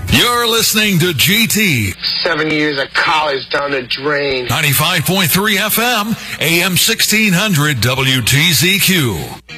You're listening to GT. 7 years of college down the drain. 95.3 FM, AM 1600 WTZQ.